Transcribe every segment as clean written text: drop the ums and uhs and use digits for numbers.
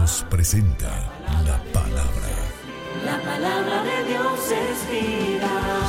Radios presenta la palabra. La palabra de Dios es vida.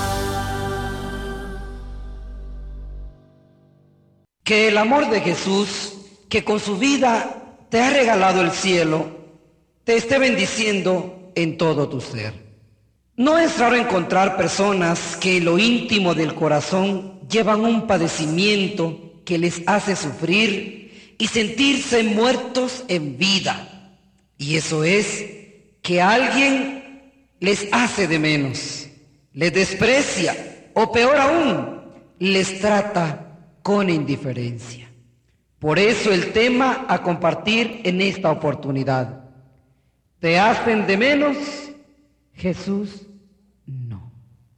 Que el amor de Jesús, que con su vida te ha regalado el cielo, te esté bendiciendo en todo tu ser. No es raro encontrar personas que en lo íntimo del corazón llevan un padecimiento que les hace sufrir y sentirse muertos en vida. Y eso es que alguien les hace de menos, les desprecia o peor aún, les trata con indiferencia. Por eso el tema a compartir en esta oportunidad: ¿te hacen de menos? Jesús no.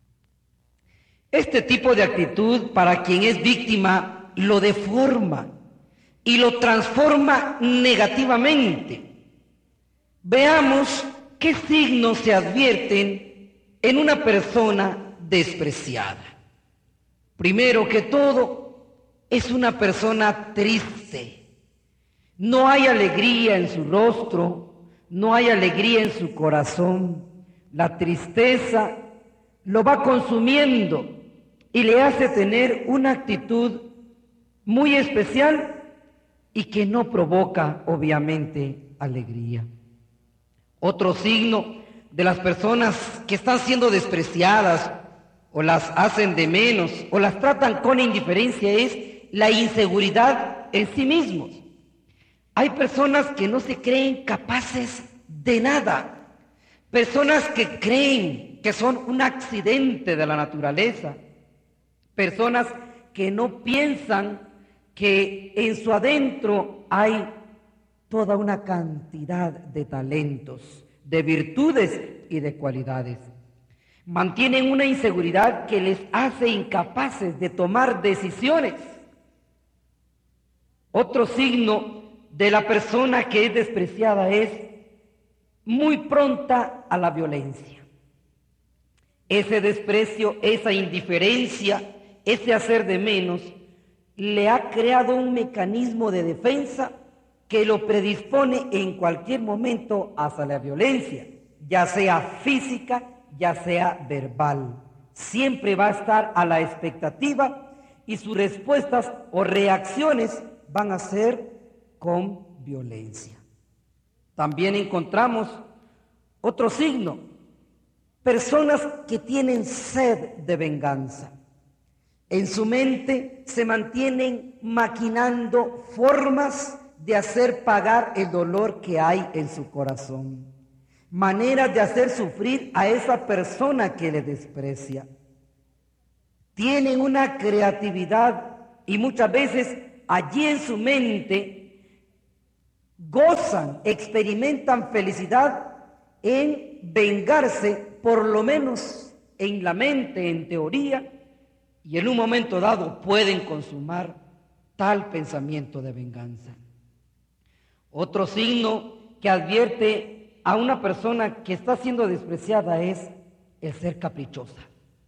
Este tipo de actitud para quien es víctima lo deforma y lo transforma negativamente. Veamos qué signos se advierten en una persona despreciada. Primero que todo, es una persona triste. No hay alegría en su rostro, no hay alegría en su corazón. La tristeza lo va consumiendo y le hace tener una actitud muy especial y que no provoca, obviamente, alegría. Otro signo de las personas que están siendo despreciadas o las hacen de menos o las tratan con indiferencia es la inseguridad en sí mismos. Hay personas que no se creen capaces de nada, personas que creen que son un accidente de la naturaleza, personas que no piensan que en su adentro hay toda una cantidad de talentos, de virtudes y de cualidades. Mantienen una inseguridad que les hace incapaces de tomar decisiones. Otro signo de la persona que es despreciada es muy pronta a la violencia. Ese desprecio, esa indiferencia, ese hacer de menos, le ha creado un mecanismo de defensa que lo predispone en cualquier momento hacia la violencia, ya sea física, ya sea verbal. Siempre va a estar a la expectativa y sus respuestas o reacciones van a ser con violencia. También encontramos otro signo: personas que tienen sed de venganza. En su mente se mantienen maquinando formas de hacer pagar el dolor que hay en su corazón, maneras de hacer sufrir a esa persona que le desprecia. Tienen una creatividad y muchas veces allí en su mente gozan, experimentan felicidad en vengarse, por lo menos en la mente, en teoría, y en un momento dado pueden consumar tal pensamiento de venganza. Otro signo que advierte a una persona que está siendo despreciada es el ser caprichosa.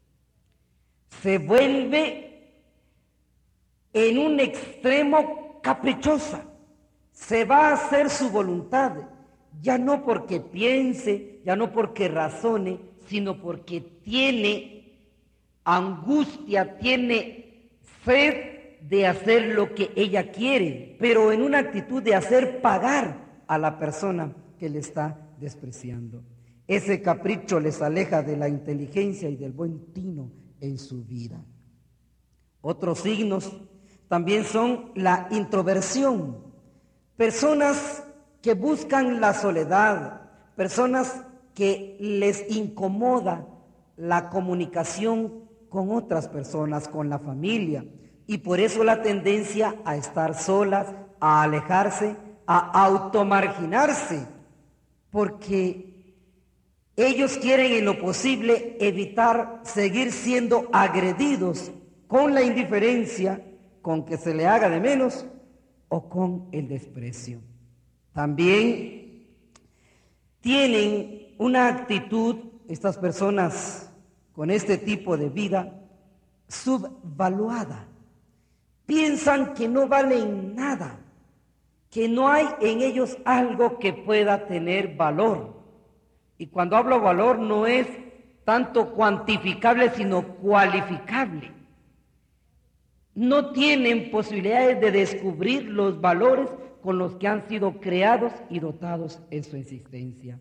Se vuelve en un extremo caprichosa, se va a hacer su voluntad, ya no porque piense, ya no porque razone, sino porque tiene angustia, tiene sed de hacer lo que ella quiere, pero en una actitud de hacer pagar a la persona que le está despreciando. Ese capricho les aleja de la inteligencia y del buen tino en su vida. Otros signos también son la introversión. Personas que buscan la soledad, personas que les incomoda la comunicación con otras personas, con la familia, y por eso la tendencia a estar solas, a alejarse, a automarginarse, porque ellos quieren en lo posible evitar seguir siendo agredidos con la indiferencia, con que se le haga de menos o con el desprecio. También tienen una actitud, estas personas con este tipo de vida, subvaluada. Piensan que no valen nada, que no hay en ellos algo que pueda tener valor. Y cuando hablo valor no es tanto cuantificable, sino cualificable. No tienen posibilidades de descubrir los valores con los que han sido creados y dotados en su existencia.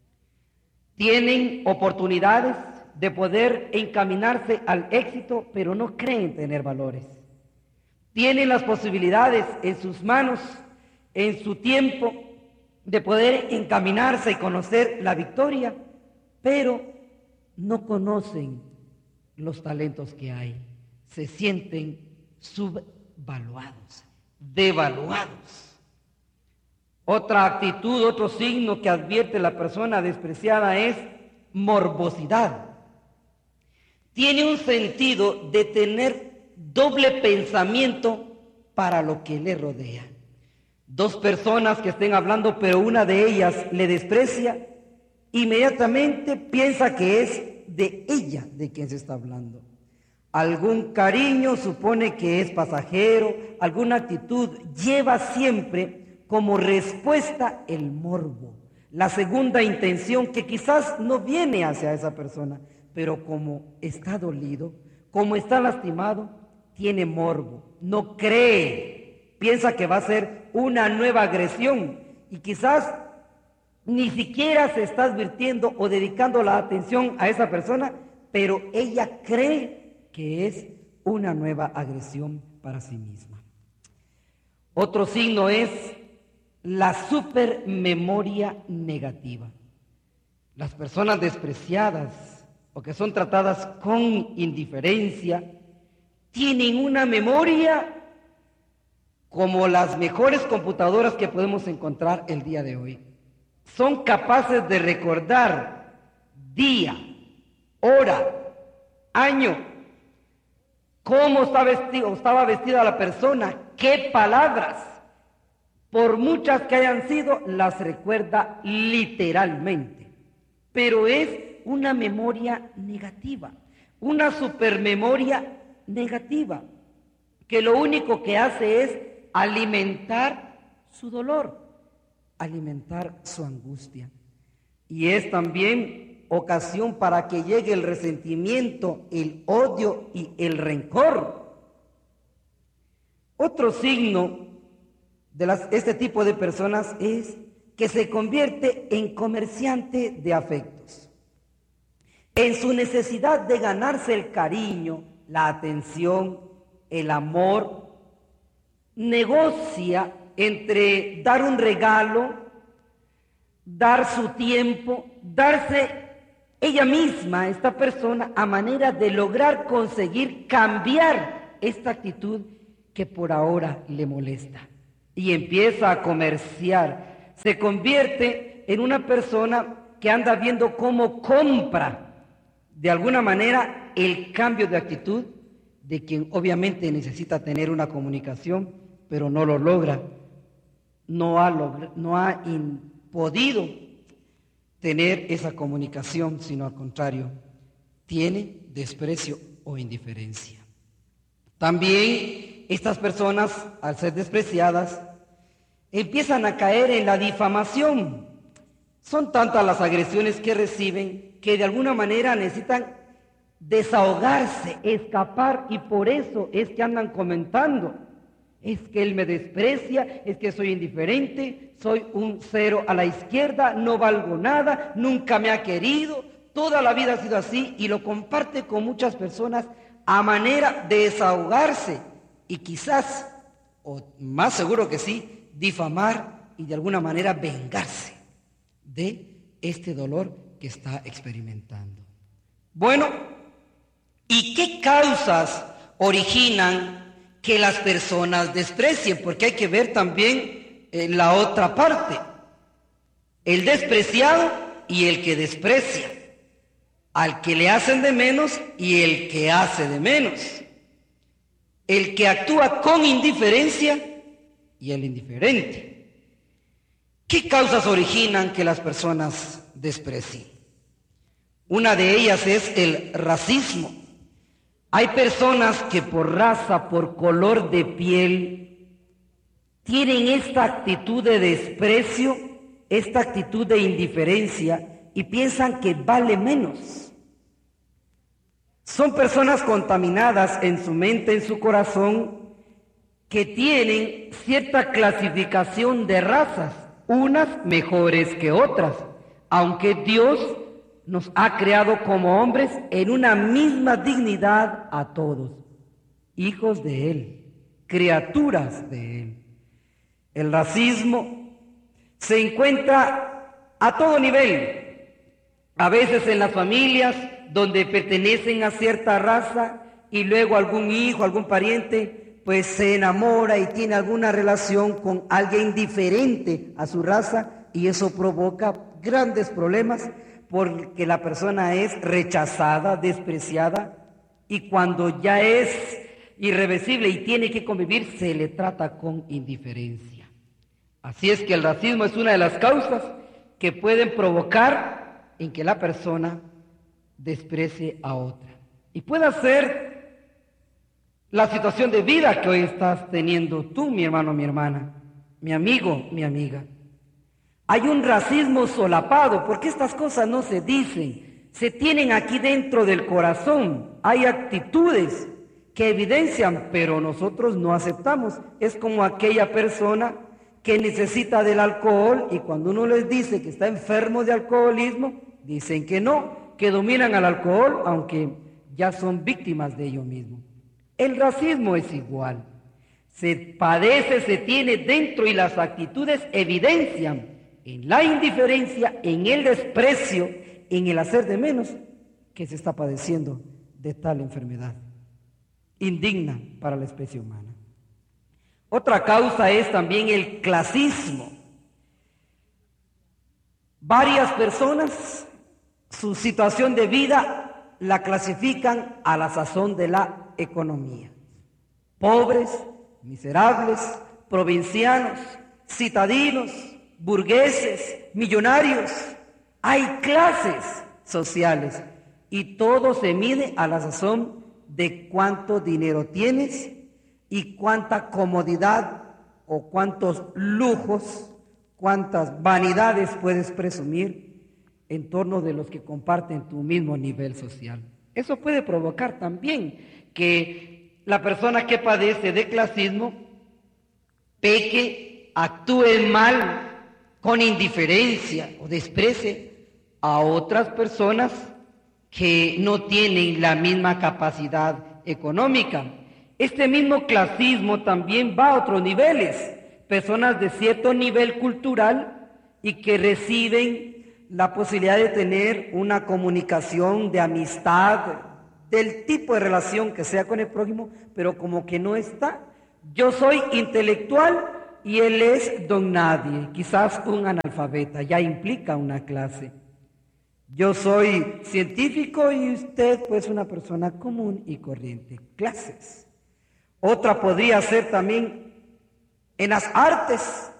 Tienen oportunidades de poder encaminarse al éxito, pero no creen tener valores. Tienen las posibilidades en sus manos, en su tiempo, de poder encaminarse y conocer la victoria, pero no conocen los talentos que hay. Se sienten subvaluados, devaluados. Otra actitud, otro signo que advierte la persona despreciada es morbosidad. Tiene un sentido de tener doble pensamiento para lo que le rodea. Dos personas que estén hablando, pero una de ellas le desprecia, inmediatamente piensa que es de ella de quien se está hablando. Algún cariño supone que es pasajero, alguna actitud lleva siempre como respuesta el morbo, la segunda intención que quizás no viene hacia esa persona, pero como está dolido, como está lastimado, tiene morbo, no cree, piensa que va a ser una nueva agresión y quizás ni siquiera se está advirtiendo o dedicando la atención a esa persona, pero ella cree que es una nueva agresión para sí misma. Otro signo es la supermemoria negativa. Las personas despreciadas o que son tratadas con indiferencia tienen una memoria como las mejores computadoras que podemos encontrar el día de hoy. Son capaces de recordar día, hora, año, cómo estaba vestida la persona, qué palabras. Por muchas que hayan sido, las recuerda literalmente. Pero es una memoria negativa, una supermemoria negativa, que lo único que hace es alimentar su dolor, alimentar su angustia. Y es también ocasión para que llegue el resentimiento, el odio y el rencor. Otro signo de este tipo de personas es que se convierte en comerciante de afectos. En su necesidad de ganarse el cariño, la atención, el amor, negocia entre dar un regalo, dar su tiempo, darse ella misma, esta persona, a manera de lograr conseguir cambiar esta actitud que por ahora le molesta. Y empieza a comerciar, se convierte en una persona que anda viendo cómo compra de alguna manera el cambio de actitud de quien obviamente necesita tener una comunicación, pero no lo logra, no ha podido tener esa comunicación, sino al contrario, tiene desprecio o indiferencia. También estas personas, al ser despreciadas, empiezan a caer en la difamación. Son tantas las agresiones que reciben que de alguna manera necesitan desahogarse, escapar, y por eso es que andan comentando. Es que él me desprecia, es que soy indiferente, soy un cero a la izquierda, no valgo nada, nunca me ha querido, toda la vida ha sido así, y lo comparte con muchas personas a manera de desahogarse y quizás, o más seguro que sí, difamar y de alguna manera vengarse de este dolor que está experimentando. Bueno, ¿y qué causas originan que las personas desprecien? Porque hay que ver también la otra parte, el despreciado y el que desprecia, al que le hacen de menos y el que hace de menos, el que actúa con indiferencia y el indiferente. ¿Qué causas originan que las personas desprecien? Una de ellas es el racismo. Hay personas que por raza, por color de piel, tienen esta actitud de desprecio, esta actitud de indiferencia y piensan que vale menos. Son personas contaminadas en su mente, en su corazón, que tienen cierta clasificación de razas, unas mejores que otras, aunque Dios nos ha creado como hombres en una misma dignidad a todos, hijos de Él, criaturas de Él. El racismo se encuentra a todo nivel, a veces en las familias donde pertenecen a cierta raza y luego algún hijo, algún pariente, pues se enamora y tiene alguna relación con alguien diferente a su raza y eso provoca grandes problemas porque la persona es rechazada, despreciada y cuando ya es irreversible y tiene que convivir, se le trata con indiferencia. Así es que el racismo es una de las causas que pueden provocar en que la persona desprecie a otra. Y puede ser la situación de vida que hoy estás teniendo tú, mi hermano, mi hermana, mi amigo, mi amiga. Hay un racismo solapado, porque estas cosas no se dicen, se tienen aquí dentro del corazón. Hay actitudes que evidencian, pero nosotros no aceptamos. Es como aquella persona que necesita del alcohol y cuando uno les dice que está enfermo de alcoholismo, dicen que no, que dominan al alcohol, aunque ya son víctimas de ello mismo. El racismo es igual. Se padece, se tiene dentro y las actitudes evidencian en la indiferencia, en el desprecio, en el hacer de menos, que se está padeciendo de tal enfermedad indigna para la especie humana. Otra causa es también el clasismo. Varias personas, su situación de vida la clasifican a la sazón de la economía. Pobres, miserables, provincianos, citadinos, burgueses, millonarios. Hay clases sociales y todo se mide a la sazón de cuánto dinero tienes y cuánta comodidad o cuántos lujos, cuántas vanidades puedes presumir en torno de los que comparten tu mismo nivel social. Eso puede provocar también que la persona que padece de clasismo peque, actúe mal, con indiferencia o desprecie a otras personas que no tienen la misma capacidad económica. Este mismo clasismo también va a otros niveles. Personas de cierto nivel cultural y que reciben la posibilidad de tener una comunicación de amistad, del tipo de relación que sea con el prójimo, pero como que no está. Yo soy intelectual y él es don nadie, quizás un analfabeta, ya implica una clase. Yo soy científico y usted pues una persona común y corriente, clases. Otra podría ser también en las artes.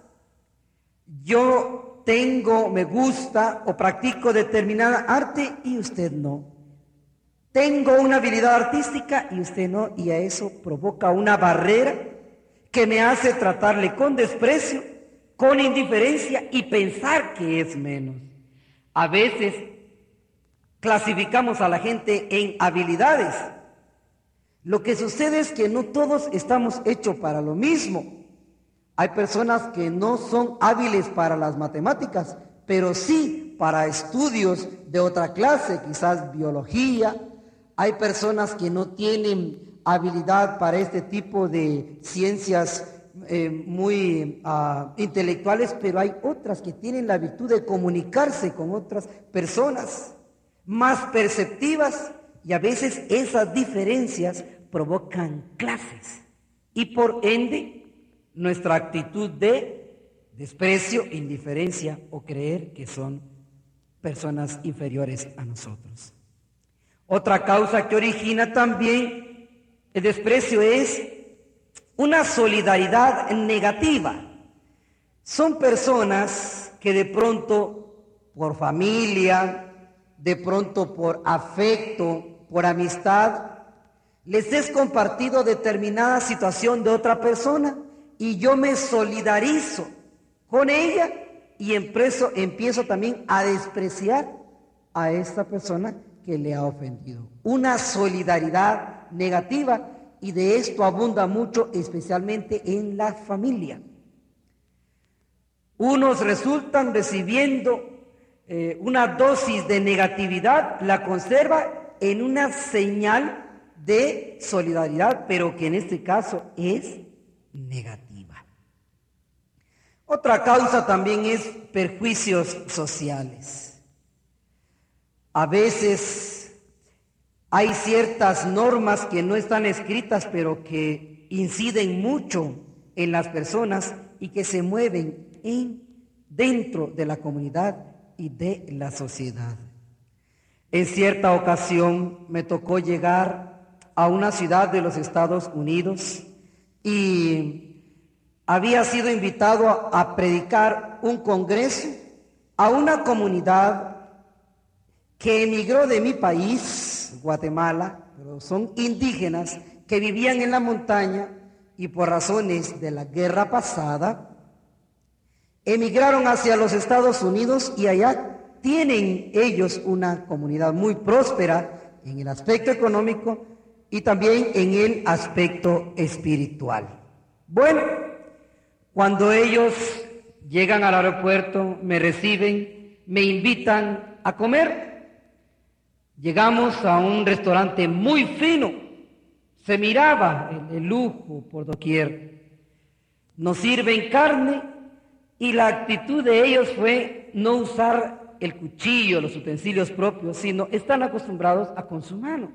Yo tengo, me gusta o practico determinada arte y usted no. Tengo una habilidad artística y usted no, y a eso provoca una barrera que me hace tratarle con desprecio, con indiferencia y pensar que es menos. A veces clasificamos a la gente en habilidades. Lo que sucede es que no todos estamos hechos para lo mismo. Hay personas que no son hábiles para las matemáticas, pero sí para estudios de otra clase, quizás biología. Hay personas que no tienen habilidad para este tipo de ciencias muy intelectuales, pero hay otras que tienen la virtud de comunicarse con otras personas más perceptivas y a veces esas diferencias provocan clases y por ende nuestra actitud de desprecio, indiferencia o creer que son personas inferiores a nosotros. Otra causa que origina también el desprecio es una solidaridad negativa. Son personas que de pronto por familia, de pronto por afecto, por amistad, les es compartido determinada situación de otra persona y yo me solidarizo con ella y empiezo también a despreciar a esta persona que le ha ofendido. Una solidaridad negativa, y de esto abunda mucho, especialmente en la familia. Unos resultan recibiendo una dosis de negatividad, la conserva en una señal de solidaridad, pero que en este caso es negativa. Otra causa también es perjuicios sociales. A veces hay ciertas normas que no están escritas, pero que inciden mucho en las personas y que se mueven dentro de la comunidad y de la sociedad. En cierta ocasión me tocó llegar a una ciudad de los Estados Unidos y había sido invitado a predicar un congreso a una comunidad que emigró de mi país, Guatemala, pero son indígenas que vivían en la montaña y por razones de la guerra pasada emigraron hacia los Estados Unidos y allá tienen ellos una comunidad muy próspera en el aspecto económico y también en el aspecto espiritual. Bueno, cuando ellos llegan al aeropuerto, me reciben, me invitan a comer. Llegamos a un restaurante muy fino, se miraba el lujo por doquier. Nos sirven carne y la actitud de ellos fue no usar el cuchillo, los utensilios propios, sino están acostumbrados a con su mano.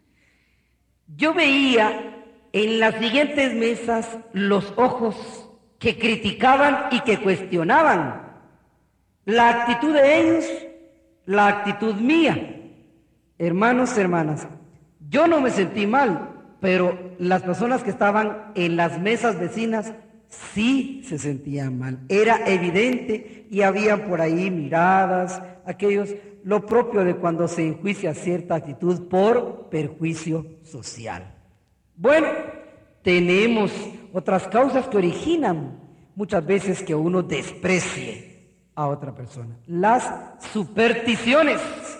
Yo veía en las siguientes mesas los ojos que criticaban y que cuestionaban. La actitud de ellos, la actitud mía. Hermanos, hermanas, yo no me sentí mal, pero las personas que estaban en las mesas vecinas sí se sentían mal. Era evidente y había por ahí miradas, lo propio de cuando se enjuicia cierta actitud por perjuicio social. Bueno, tenemos otras causas que originan muchas veces que uno desprecie a otra persona. Las supersticiones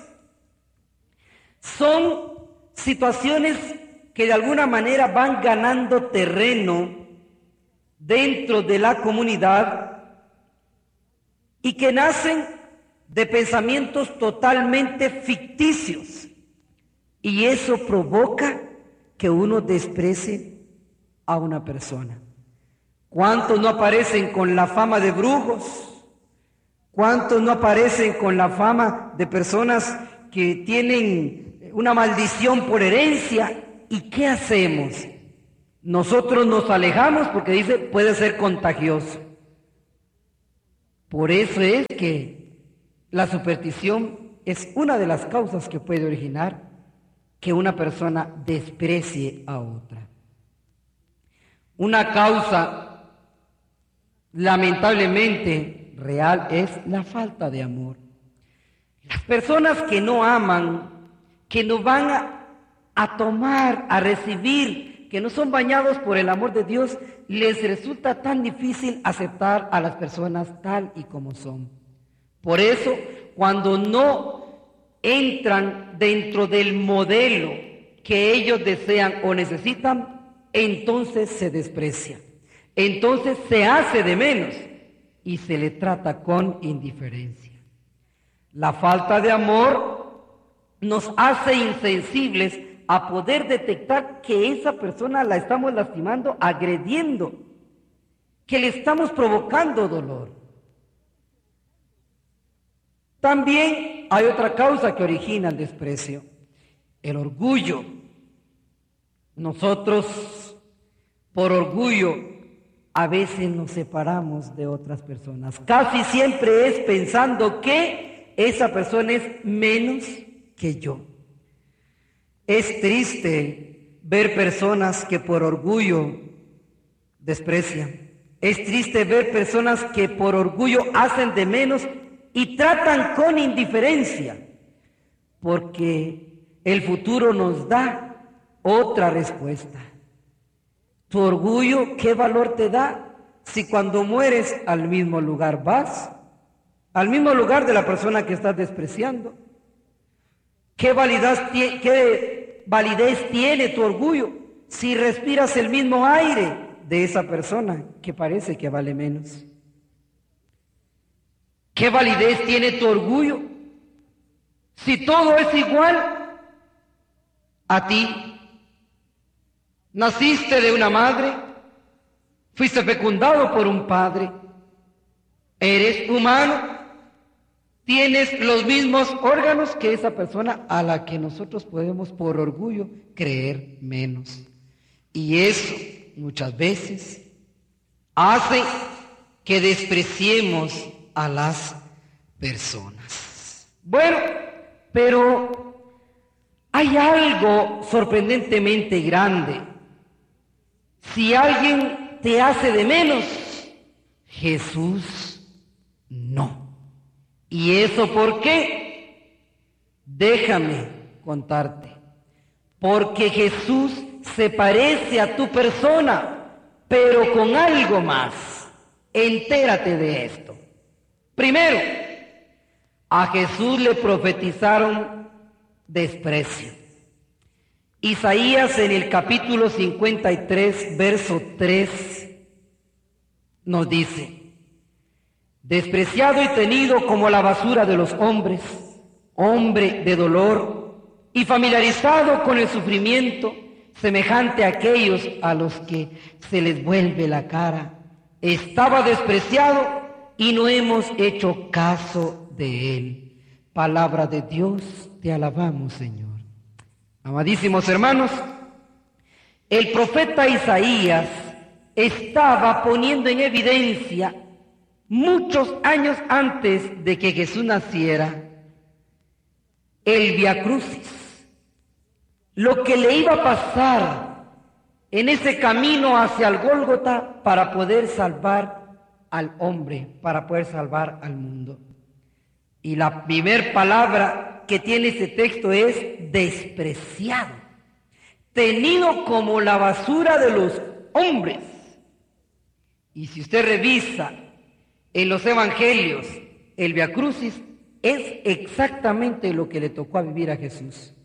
son situaciones que de alguna manera van ganando terreno dentro de la comunidad y que nacen de pensamientos totalmente ficticios, y eso provoca que uno desprecie a una persona. ¿Cuántos no aparecen con la fama de brujos? ¿Cuántos no aparecen con la fama de personas que tienen una maldición por herencia? ¿Y qué hacemos? Nosotros nos alejamos porque dice puede ser contagioso. Por eso es que la superstición es una de las causas que puede originar que una persona desprecie a otra. Una causa lamentablemente real es la falta de amor. Las personas que no aman, que no van a tomar, a recibir, que no son bañados por el amor de Dios, les resulta tan difícil aceptar a las personas tal y como son. Por eso, cuando no entran dentro del modelo que ellos desean o necesitan, entonces se desprecia, entonces se hace de menos y se le trata con indiferencia. La falta de amor nos hace insensibles a poder detectar que esa persona la estamos lastimando, agrediendo, que le estamos provocando dolor. También hay otra causa que origina el desprecio, el orgullo. Nosotros, por orgullo, a veces nos separamos de otras personas. Casi siempre es pensando que esa persona es menos que yo. Es triste ver personas que por orgullo desprecian. Es triste ver personas que por orgullo hacen de menos y tratan con indiferencia, porque el futuro nos da otra respuesta. Tu orgullo, ¿qué valor te da? si cuando mueres al mismo lugar vas? Al mismo lugar de la persona que estás despreciando. ¿Qué validez tiene tu orgullo si respiras el mismo aire de esa persona que parece que vale menos? ¿Qué validez tiene tu orgullo si todo es igual a ti? Naciste de una madre, fuiste fecundado por un padre, eres humano, tienes los mismos órganos que esa persona a la que nosotros podemos por orgullo creer menos. Y eso muchas veces hace que despreciemos a las personas. Bueno, pero hay algo sorprendentemente grande. Si alguien te hace de menos, Jesús no. ¿Y eso por qué? Déjame contarte. Porque Jesús se parece a tu persona, pero con algo más. Entérate de esto. Primero, a Jesús le profetizaron desprecio. Isaías en el capítulo 53, verso 3, nos dice: despreciado y tenido como la basura de los hombres, hombre de dolor y familiarizado con el sufrimiento, semejante a aquellos a los que se les vuelve la cara. Estaba despreciado y no hemos hecho caso de él. Palabra de Dios, te alabamos, Señor. Amadísimos hermanos, el profeta Isaías estaba poniendo en evidencia muchos años antes de que Jesús naciera el Vía Crucis, lo que le iba a pasar en ese camino hacia el Gólgota para poder salvar al hombre, para poder salvar al mundo. Y la primera palabra que tiene ese texto es despreciado, tenido como la basura de los hombres. Y si usted revisa en los evangelios, el Vía Crucis es exactamente lo que le tocó a vivir a Jesús.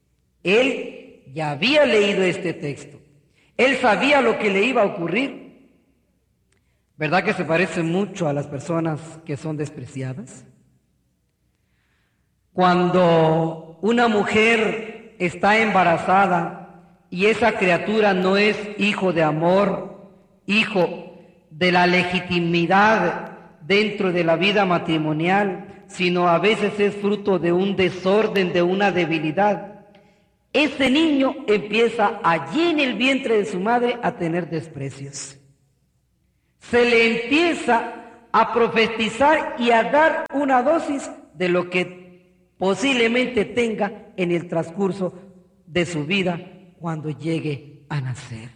Él ya había leído este texto. Él sabía lo que le iba a ocurrir. ¿Verdad que se parece mucho a las personas que son despreciadas? Cuando una mujer está embarazada y esa criatura no es hijo de amor, hijo de la legitimidad dentro de la vida matrimonial, sino a veces es fruto de un desorden, de una debilidad, ese niño empieza allí en el vientre de su madre a tener desprecios. Se le empieza a profetizar y a dar una dosis de lo que posiblemente tenga en el transcurso de su vida cuando llegue a nacer.